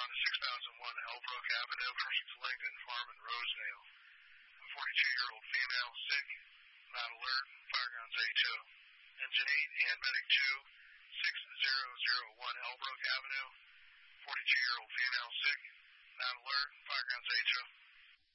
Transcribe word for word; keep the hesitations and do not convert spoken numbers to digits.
respond to six thousand one Elbrook Avenue, First Langdon Farm in Rosedale. A forty-two-year-old female, sick, not alert, fire grounds A two. Engine eight and Medic two, six thousand one Elbrook Avenue. forty-two-year-old female, sick, not alert, fire grounds A two.